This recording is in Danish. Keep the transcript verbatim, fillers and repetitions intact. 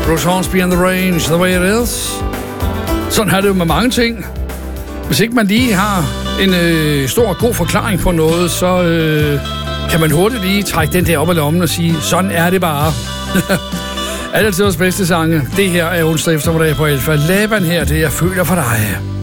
Bruce Hornsby and the Range, The Way It Is. Sådan er det jo med mange ting. Hvis ikke man lige har en øh, stor, god forklaring på noget, så øh, kan man hurtigt lige trække den der op af lommen og sige, sådan er det bare. Alle tiders bedste sange. Det her er onsdag eftermiddag på Alfa. Laban her, det jeg føler for dig.